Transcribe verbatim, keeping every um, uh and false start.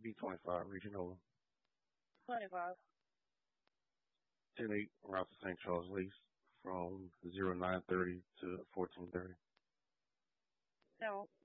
B twenty-five, reaching over. twenty-five. ten eight, route to Saint Charles Lease from zero nine thirty to fourteen thirty. No.